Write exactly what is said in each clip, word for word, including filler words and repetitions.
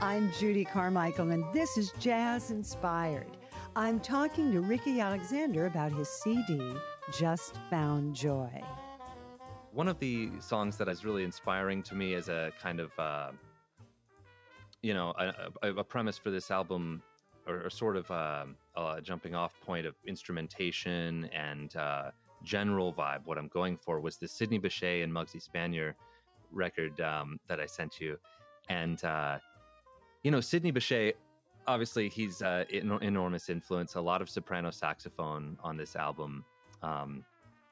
I'm Judy Carmichael, and this is Jazz Inspired. I'm talking to Ricky Alexander about his C D, Just Found Joy. One of the songs that is really inspiring to me as a kind of, uh, you know, a, a, a premise for this album, or, or sort of uh, a jumping off point of instrumentation and uh, general vibe, what I'm going for was the Sidney Bechet and Muggsy Spanier record um, that I sent you. And, uh, you know, Sidney Bechet, obviously he's uh, an enormous influence, a lot of soprano saxophone on this album. Um,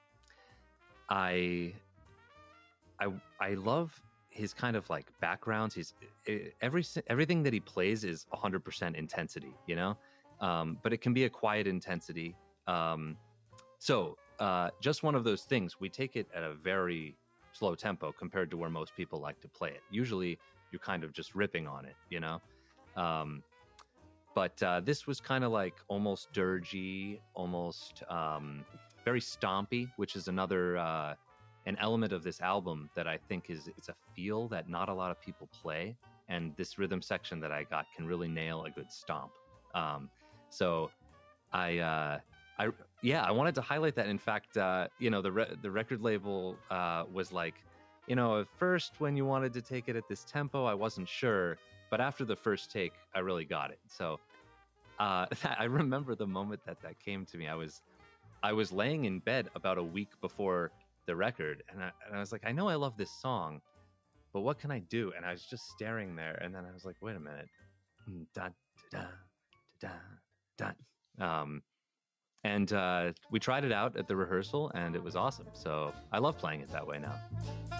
I, I, I love his kind of like backgrounds. He's every, everything that he plays is one hundred percent intensity, you know, um, but it can be a quiet intensity. Um, so uh, just one of those things, we take it at a very slow tempo compared to where most people like to play it. Usually you're kind of just ripping on it, you know? Um, but uh, this was kind of like almost dirgy, almost um, very stompy, which is another uh, an element of this album that I think is it's a feel that not a lot of people play. And this rhythm section that I got can really nail a good stomp. Um, so I, uh, I, yeah, I wanted to highlight that. In fact, uh, you know, the re- the record label uh, was like, you know, at first when you wanted to take it at this tempo, I wasn't sure, but after the first take, I really got it. So uh, I remember the moment that that came to me. I was I was laying in bed about a week before the record, and I, and I was like, I know I love this song, but what can I do? And I was just staring there, and then I was like, wait a minute, da da da da. Um, and uh, we tried it out at the rehearsal, and it was awesome. So I love playing it that way now.